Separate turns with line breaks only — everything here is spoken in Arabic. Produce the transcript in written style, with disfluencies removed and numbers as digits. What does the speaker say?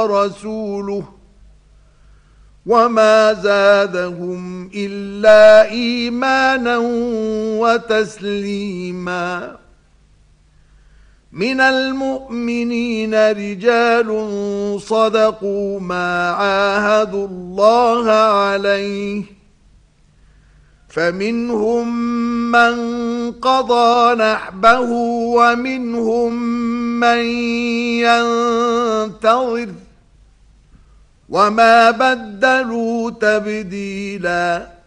ورسوله وما زادهم إلا إيمانا وتسليما. من المؤمنين رجال صدقوا ما عاهدوا الله عليه فمنهم من قضى نحبه ومنهم من ينتظر وما بدلوا تبديلا.